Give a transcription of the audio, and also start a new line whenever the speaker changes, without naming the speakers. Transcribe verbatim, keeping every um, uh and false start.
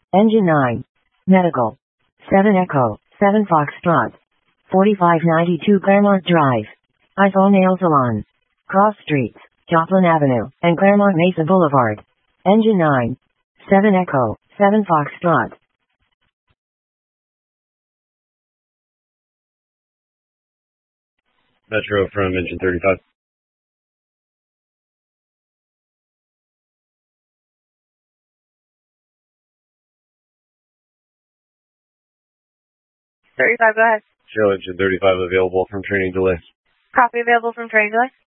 Engine nine. Medical. seven Echo, seven Foxtrot. forty-five ninety-two Claremont Drive. iPhone Nail Salon. Cross Streets, Joplin Avenue, and Claremont Mesa Boulevard. Engine nine. seven Echo, seven Foxtrot.
Metro from engine thirty-five.
thirty-five, go ahead.
Show engine thirty-five available from training delay.
Copy available from training delay.